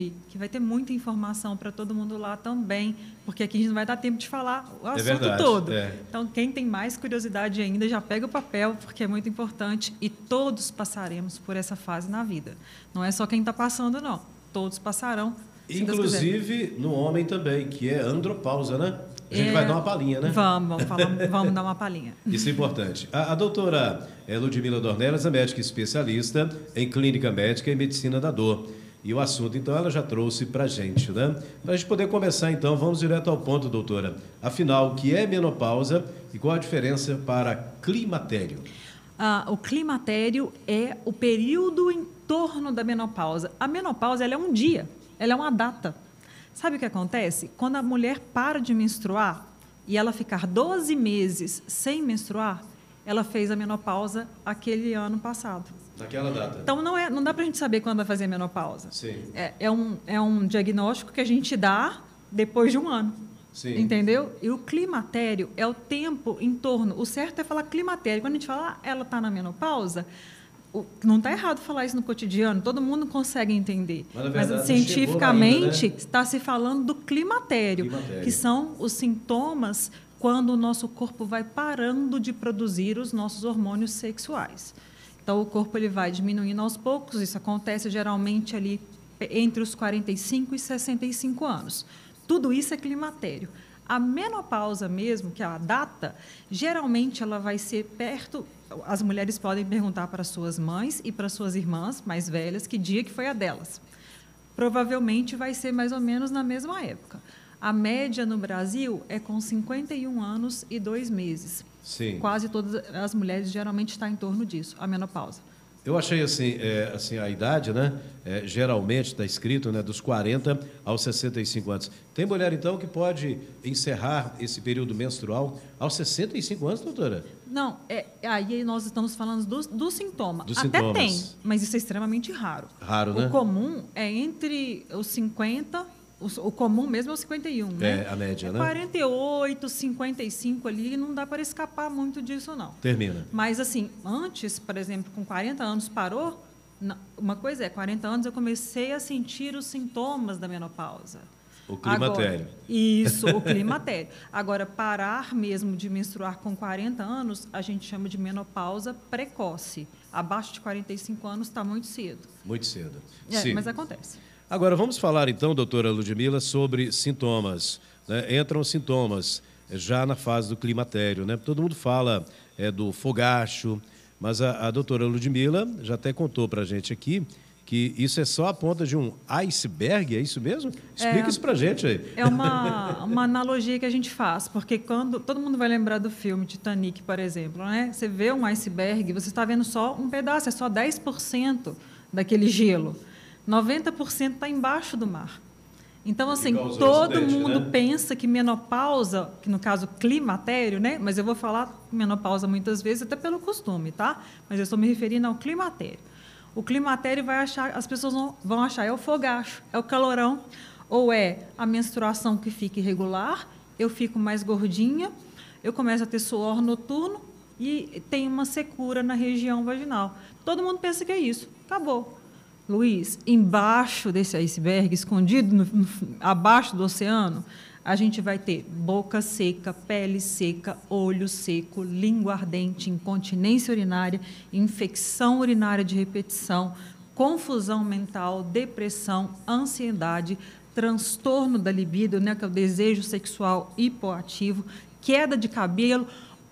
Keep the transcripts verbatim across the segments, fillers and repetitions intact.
que vai ter muita informação para todo mundo lá também, porque aqui a gente não vai dar tempo de falar o assunto é verdade, todo. É. Então, quem tem mais curiosidade ainda, já pega o papel, porque é muito importante, e todos passaremos por essa fase na vida. Não é só quem está passando, não. Todos passarão. Inclusive no homem também, que é andropausa, né? A gente é, vai dar uma palhinha, né? Vamos, vamos, falar, vamos dar uma palhinha. Isso é importante. A, a doutora Ludmila Dornelas é médica especialista em clínica médica e medicina da dor. E o assunto, então, ela já trouxe para a gente, né? Para a gente poder começar, então, vamos direto ao ponto, doutora. Afinal, o que é menopausa e qual a diferença para climatério? Ah, o climatério é o período em torno da menopausa. A menopausa, ela é um dia, ela é uma data. Sabe o que acontece? Quando a mulher para de menstruar e ela ficar doze meses sem menstruar, ela fez a menopausa aquele ano passado. Naquela data. Então, não, é, não dá para a gente saber quando vai fazer a menopausa. Sim. É, é, um, é um diagnóstico que a gente dá depois de um ano. Sim. Entendeu? E o climatério é o tempo em torno... O certo é falar climatério. Quando a gente fala, ah, ela está na menopausa, o, não está errado falar isso no cotidiano, todo mundo consegue entender. Mas, na verdade, Mas cientificamente, ainda, né? Está se falando do climatério, climatério, que são os sintomas quando o nosso corpo vai parando de produzir os nossos hormônios sexuais. Então, o corpo ele vai diminuindo aos poucos, isso acontece geralmente ali entre os quarenta e cinco e sessenta e cinco anos. Tudo isso é climatério. A menopausa mesmo, que é a data, geralmente ela vai ser perto... As mulheres podem perguntar para suas mães e para suas irmãs mais velhas que dia que foi a delas. Provavelmente vai ser mais ou menos na mesma época. A média no Brasil é com cinquenta e um anos e dois meses. Sim. Quase todas as mulheres geralmente estão em torno disso, a menopausa. Eu achei assim, é, assim a idade, né? É, geralmente está escrito, né, dos quarenta aos sessenta e cinco anos. Tem mulher, então, que pode encerrar esse período menstrual aos sessenta e cinco anos, doutora? Não, é, aí nós estamos falando do, do sintoma. Dos Até sintomas. tem, mas isso é extremamente raro. Raro, né? O comum é entre os cinquenta... O comum mesmo é o cinquenta e um, né? É, a média, é né? quarenta e oito, cinquenta e cinco ali, não dá para escapar muito disso, não. Termina. Mas, assim, antes, por exemplo, com quarenta anos parou, não, uma coisa é, quarenta anos eu comecei a sentir os sintomas da menopausa. O climatério. Agora, isso, o climatério. Agora, parar mesmo de menstruar com quarenta anos, a gente chama de menopausa precoce. Abaixo de quarenta e cinco anos está muito cedo. Muito cedo. É, Sim. mas acontece. Agora, vamos falar então, doutora Ludmila, sobre sintomas. Né? Entram sintomas já na fase do climatério. Né? Todo mundo fala é, do fogacho, mas a, a doutora Ludmila já até contou para a gente aqui que isso é só a ponta de um iceberg, é isso mesmo? Explica é, isso para a gente aí. É uma, uma analogia que a gente faz, porque quando todo mundo vai lembrar do filme Titanic, por exemplo, né? Você vê um iceberg, você está vendo só um pedaço, é só dez por cento daquele gelo. noventa por cento está embaixo do mar. Então, assim, todo acidente, mundo né? pensa que menopausa, que no caso climatério, né? Mas eu vou falar menopausa muitas vezes, até pelo costume, tá? Mas eu estou me referindo ao climatério. O climatério vai achar, as pessoas vão achar, é o fogacho, é o calorão, ou é a menstruação que fica irregular, eu fico mais gordinha, eu começo a ter suor noturno e tem uma secura na região vaginal. Todo mundo pensa que é isso. Acabou. Luiz, embaixo desse iceberg, escondido no, no, abaixo do oceano, a gente vai ter boca seca, pele seca, olho seco, língua ardente, incontinência urinária, infecção urinária de repetição, confusão mental, depressão, ansiedade, transtorno da libido, né, que é o desejo sexual hipoativo, queda de cabelo,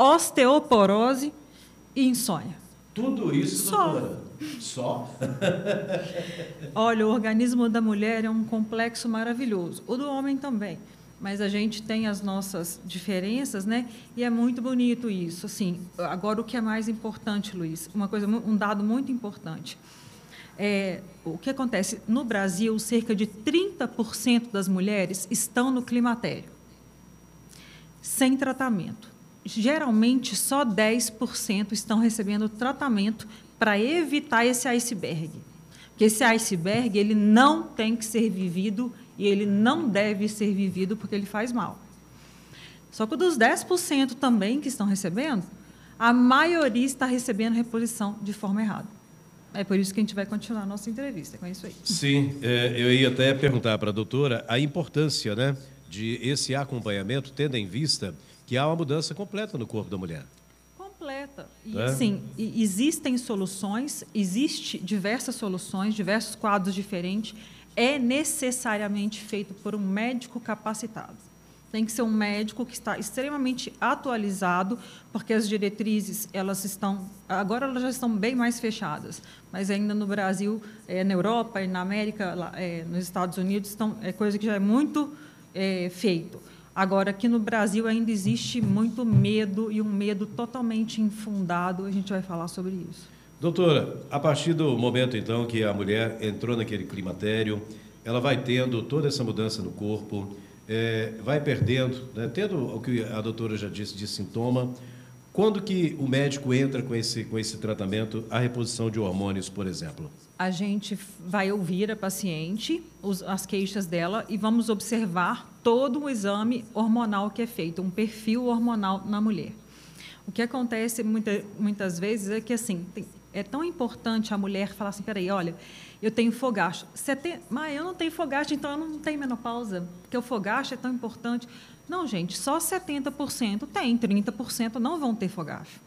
osteoporose e insônia. Tudo isso, Só. doutora? Só? Olha, o organismo da mulher é um complexo maravilhoso, o do homem também, mas a gente tem as nossas diferenças, né? E é muito bonito isso. Assim, agora, o que é mais importante, Luiz, uma coisa, um dado muito importante, é, o que acontece no Brasil, cerca de trinta por cento das mulheres estão no climatério, sem tratamento. Geralmente, só dez por cento estão recebendo tratamento para evitar esse iceberg. Porque esse iceberg ele não tem que ser vivido e ele não deve ser vivido porque ele faz mal. Só que dos dez por cento também que estão recebendo, a maioria está recebendo reposição de forma errada. É por isso que a gente vai continuar a nossa entrevista, com isso aí. Sim, é, eu ia até perguntar para a doutora a importância, né, de esse acompanhamento, tendo em vista que há uma mudança completa no corpo da mulher. Completa. E, É? assim, e- existem soluções, existe diversas soluções, diversos quadros diferentes. É necessariamente feito por um médico capacitado. Tem que ser um médico que está extremamente atualizado, porque as diretrizes, elas estão, agora elas já estão bem mais fechadas, mas ainda no Brasil, é, na Europa e na América, lá, é, nos Estados Unidos, estão, é coisa que já é muito é, feito. Agora, aqui no Brasil ainda existe muito medo, e um medo totalmente infundado, a gente vai falar sobre isso. Doutora, a partir do momento, então, que a mulher entrou naquele climatério, ela vai tendo toda essa mudança no corpo, é, vai perdendo, né, tendo o que a doutora já disse de sintoma. Quando que o médico entra com esse, com esse tratamento, a reposição de hormônios, por exemplo? A gente vai ouvir a paciente, os, as queixas dela, e vamos observar todo o exame hormonal que é feito, um perfil hormonal na mulher. O que acontece muita, muitas vezes é que, assim, tem, é tão importante a mulher falar assim, peraí, olha, eu tenho fogacho. Você tem, mas eu não tenho fogacho, então eu não tenho menopausa, porque o fogacho é tão importante. Não, gente, só setenta por cento tem, trinta por cento não vão ter fogacho.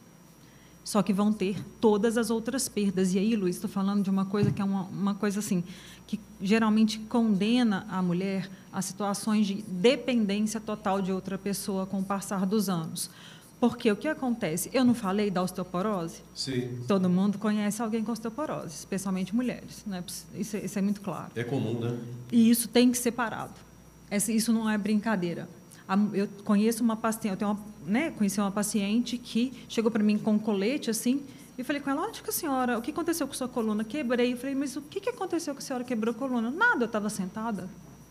Só que vão ter todas as outras perdas. E aí, Luiz, estou falando de uma coisa que é uma, uma coisa assim, que geralmente condena a mulher a situações de dependência total de outra pessoa com o passar dos anos. Porque o que acontece? Eu não falei da osteoporose? Sim. Todo mundo conhece alguém com osteoporose, especialmente mulheres. Né? Isso, isso é muito claro. É comum, né? E isso tem que ser parado. Isso não é brincadeira. Eu conheço uma paciente, eu tenho uma, né, conheci uma paciente que chegou para mim com um colete assim, e eu falei com ela, onde que a senhora, o que aconteceu com a sua coluna? Quebrei. Eu falei, mas o que que aconteceu que a senhora quebrou a coluna? Nada, eu estava sentada.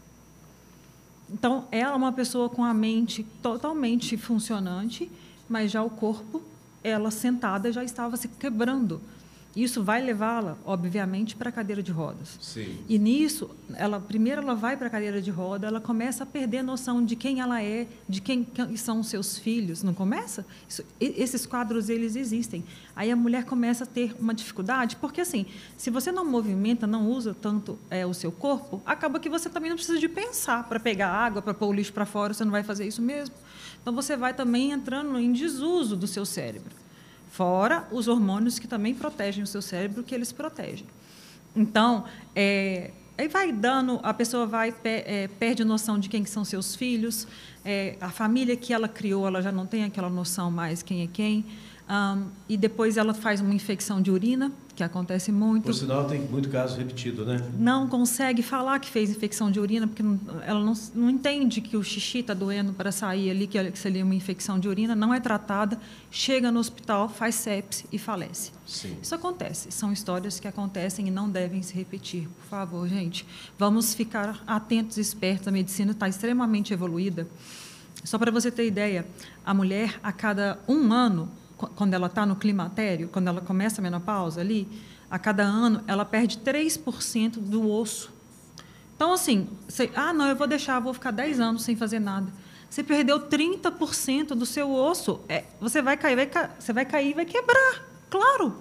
Então, ela é uma pessoa com a mente totalmente funcionante, mas já o corpo, ela sentada, já estava se quebrando. Isso vai levá-la, obviamente, para a cadeira de rodas. Sim. E nisso, ela, primeiro ela vai para a cadeira de roda, ela começa a perder a noção de quem ela é, de quem são os seus filhos. Não começa? Isso, esses quadros, eles existem. Aí a mulher começa a ter uma dificuldade, porque, assim, se você não movimenta, não usa tanto é, o seu corpo, acaba que você também não precisa de pensar para pegar água, para pôr o lixo para fora, você não vai fazer isso mesmo. Então, você vai também entrando em desuso do seu cérebro. Fora os hormônios que também protegem o seu cérebro, que eles protegem. Então, é, aí vai dando, a pessoa vai é, perde noção de quem que são seus filhos, é, a família que ela criou, ela já não tem aquela noção mais quem é quem, um, e depois ela faz uma infecção de urina, que acontece muito. Por sinal, tem muito caso repetido, né? Não consegue falar que fez infecção de urina, porque não, ela não, não entende que o xixi está doendo para sair ali, que, que seria uma infecção de urina, não é tratada, chega no hospital, faz sepse e falece. Sim. Isso acontece, são histórias que acontecem e não devem se repetir. Por favor, gente, vamos ficar atentos e espertos, a medicina está extremamente evoluída. Só para você ter ideia, a mulher, a cada um ano, quando ela está no climatério, quando ela começa a menopausa ali, a cada ano ela perde três por cento do osso. Então, assim, você, ah, não, eu vou deixar, vou ficar dez anos sem fazer nada. Você perdeu trinta por cento do seu osso. É, você vai cair, vai, você vai cair e vai quebrar, claro.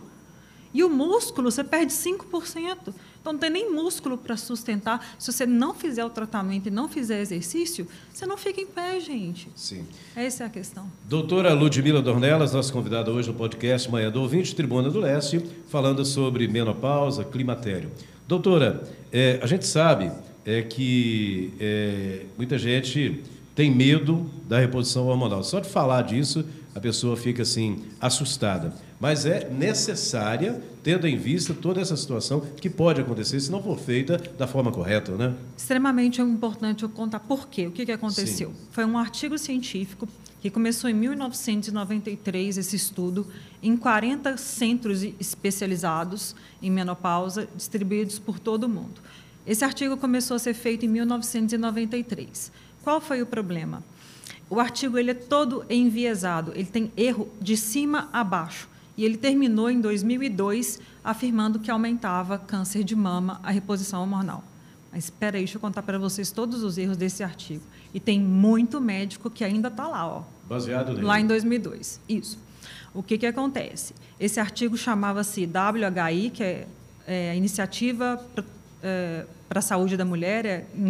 E o músculo, você perde cinco por cento. Então, não tem nem músculo para sustentar. Se você não fizer o tratamento e não fizer exercício, você não fica em pé, gente. Sim. Essa é a questão. Doutora Ludmila Dornelas, nossa convidada hoje no podcast Manhã do Ouvinte, Tribuna do Leste, falando sobre menopausa, climatério. Doutora, é, a gente sabe é, que é, muita gente tem medo da reposição hormonal. Só de falar disso, a pessoa fica assim, assustada. Mas é necessária, tendo em vista toda essa situação que pode acontecer se não for feita da forma correta, né? Extremamente importante eu contar por quê, o que, que aconteceu. Sim. Foi um artigo científico que começou em mil novecentos e noventa e três, esse estudo, em quarenta centros especializados em menopausa, distribuídos por todo o mundo. Esse artigo começou a ser feito em mil novecentos e noventa e três. Qual foi o problema? O artigo ele é todo enviesado, ele tem erro de cima a baixo. E ele terminou em dois mil e dois afirmando que aumentava câncer de mama a reposição hormonal. Mas espera aí, deixa eu contar para vocês todos os erros desse artigo. E tem muito médico que ainda está lá, ó. Baseado nele. Lá em dois mil e dois. Isso. O que, que acontece? Esse artigo chamava-se W H I, que é é, a iniciativa para é, a saúde da mulher é